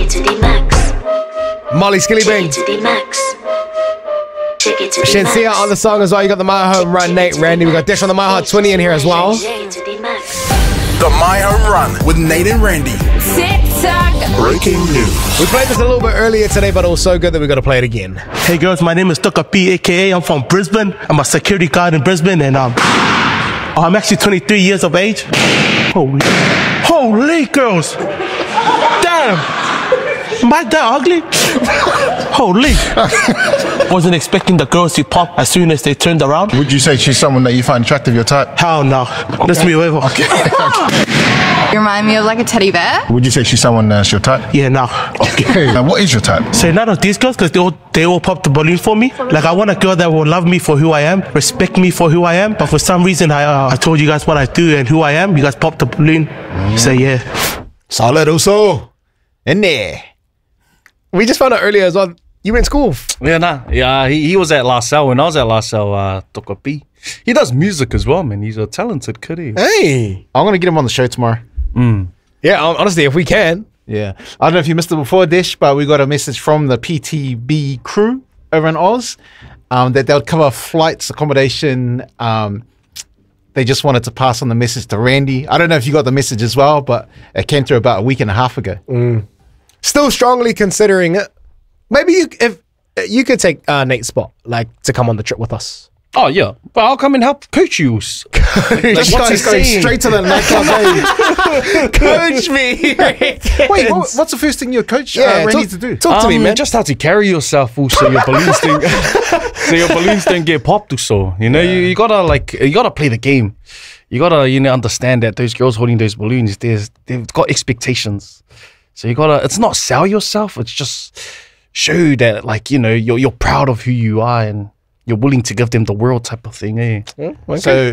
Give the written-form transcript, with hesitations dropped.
it to the max. Molly Skillibeng. Shake it to the max. Shake it to the Shensia max. on the song as well. You got the My Home Run, Nate, Randy. We got Dish on the My Heart 20 in here as well. Shake it to the max. The My Home Run with Nate and Randy. Breaking news. We played this a little bit earlier today, but it was so good that we got to play it again. Hey girls, my name is Tuka P, aka I'm from Brisbane. I'm a security guard in Brisbane, and I'm actually 23 years of age. Holy girls! Damn! Am I that ugly? Holy! Wasn't expecting the girls to pop as soon as they turned around. Would you say she's someone that you find attractive, your type? Hell no. Let's move over. Okay. You remind me of like a teddy bear. Would you say she's someone that's your type? Yeah, no. Okay. Now, what is your type? So none of these girls, because they all pop the balloon for me. Like I want a girl that will love me for who I am, respect me for who I am. But for some reason, I told you guys what I do and who I am. You guys pop the balloon. Say yeah. Solid also. In there. We just found out earlier as well. You were in school. Yeah, he was at La Salle. When I was at La Salle, Tuka P. He does music as well, man. He's a talented kid. Hey. I'm gonna get him on the show tomorrow. Yeah, honestly, if we can. Yeah. I don't know if you missed it before, Dish, but we got a message from the PTB crew over in Oz that they'll cover flights, accommodation. They just wanted to pass on the message to Randy. I don't know if you got the message as well, but it came through about a week and a half ago. Still strongly considering it. Maybe if you could take Nate's spot, like to come on the trip with us. Oh, yeah. But I'll come and help coach you. Just What's he going straight to the nightclub? Coach me. Wait, what's the first thing your coach Randy to do? Talk to me, man. Just how to carry yourself also, your balloons don't get popped also. You know, you gotta play the game. You gotta, understand that those girls holding those balloons, they've got expectations. So you gotta, it's not sell yourself, it's just show that you're proud of who you are and you're willing to give them the world type of thing, eh? So